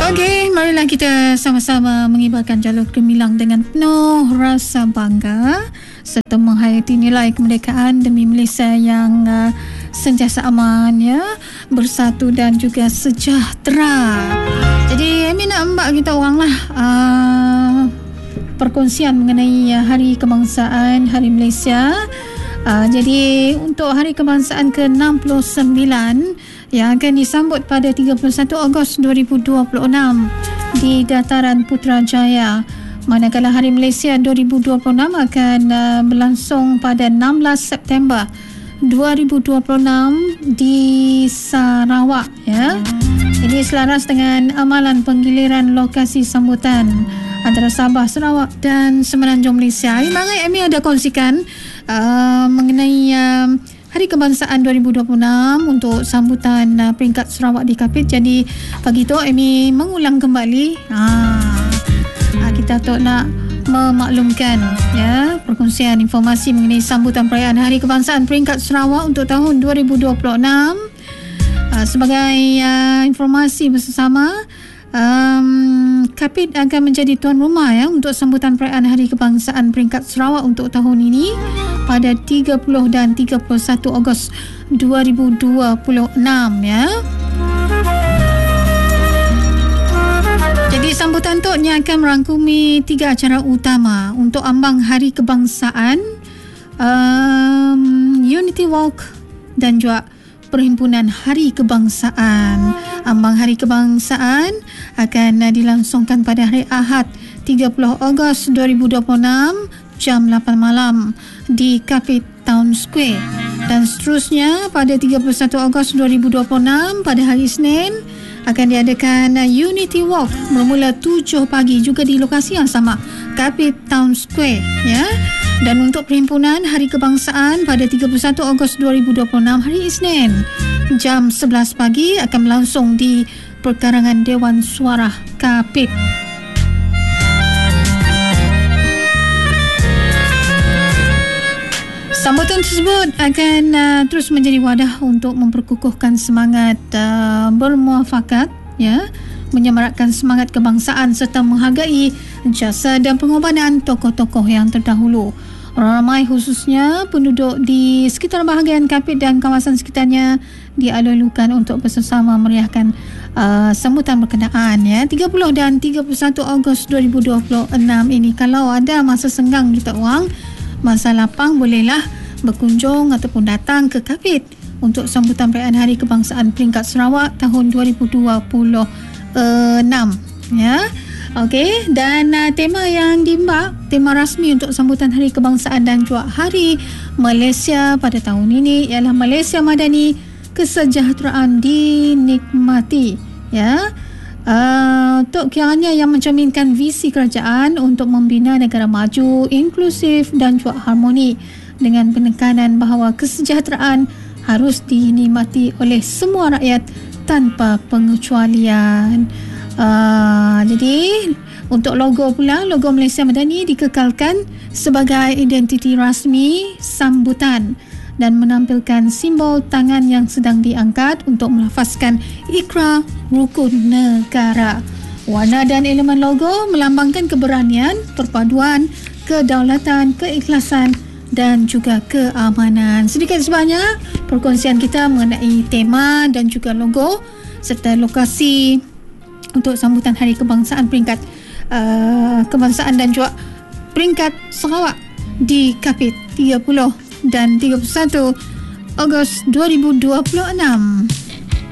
Okey, marilah kita sama-sama mengibarkan jalur gemilang dengan penuh rasa bangga serta menghayati nilai kemerdekaan demi Malaysia yang sentiasa aman, ya, bersatu dan juga sejahtera. Jadi, Amy nak mbak kita orang lah perkongsian mengenai Hari Kebangsaan, Hari Malaysia. Jadi, untuk Hari Kebangsaan ke-69 yang akan disambut pada 31 Ogos 2026 di Dataran Putrajaya. Manakala Hari Malaysia 2026 akan berlangsung pada 16 September 2026 di Sarawak, ya. Ini selaras dengan amalan penggiliran lokasi sambutan antara Sabah, Sarawak dan Semenanjung Malaysia. Hari mangai Amy ada kongsikan mengenai Hari Kebangsaan 2026 untuk sambutan peringkat Sarawak di Kapit. Jadi pagi tu Amy mengulang kembali. Kita tu nak memaklumkan, ya, perkongsian informasi mengenai sambutan perayaan Hari Kebangsaan peringkat Sarawak untuk tahun 2026. Sebagai informasi bersama, Kapit akan menjadi tuan rumah, ya, untuk sambutan perayaan Hari Kebangsaan peringkat Sarawak untuk tahun ini pada 30 dan 31 Ogos 2026, ya. Jadi sambutan tu akan merangkumi 3 acara utama untuk ambang Hari Kebangsaan, Unity Walk dan juga Perhimpunan Hari Kebangsaan. Ambang Hari Kebangsaan akan dilangsungkan pada hari Ahad 30 Ogos 2026 jam 8 malam di Kapit Town Square, dan seterusnya pada 31 Ogos 2026 pada hari Isnin akan diadakan Unity Walk bermula 7 pagi juga di lokasi yang sama, Kapit Town Square, ya. Dan untuk Perhimpunan Hari Kebangsaan pada 31 Ogos 2026 hari Isnin jam 11 pagi akan berlangsung di Perkarangan Dewan Suara Kapit. Sambutan tersebut akan terus menjadi wadah untuk memperkukuhkan semangat bermuafakat, ya, menyemarakkan semangat kebangsaan serta menghargai jasa dan pengorbanan tokoh-tokoh yang terdahulu. Ramai khususnya penduduk di sekitar bahagian Kapit dan kawasan sekitarnya dialulukan untuk bersama meriahkan sambutan berkenaan, ya. 30 dan 31 Ogos 2026 ini, kalau ada masa senggang kita orang, masa lapang, bolehlah berkunjung ataupun datang ke Kapit untuk sambutan perayaan Hari Kebangsaan peringkat Sarawak tahun 2026, ya. Okey, dan tema yang diimbak, tema rasmi untuk sambutan Hari Kebangsaan dan juga Hari Malaysia pada tahun ini ialah Malaysia Madani, kesejahteraan dinikmati, ya. Untuk kiranya yang mencerminkan visi kerajaan untuk membina negara maju, inklusif dan juga harmoni, dengan penekanan bahawa kesejahteraan harus dinikmati oleh semua rakyat tanpa pengecualian. Jadi untuk logo pula, logo Malaysia Madani dikekalkan sebagai identiti rasmi sambutan dan menampilkan simbol tangan yang sedang diangkat untuk melafazkan ikrar rukun negara. Warna dan elemen logo melambangkan keberanian, perpaduan, kedaulatan, keikhlasan dan juga keamanan. Sedikit sebanyak perkongsian kita mengenai tema dan juga logo serta lokasi untuk sambutan Hari Kebangsaan peringkat kebangsaan dan juga peringkat Sarawak di Kapit 30 dan 31 Ogos 2026.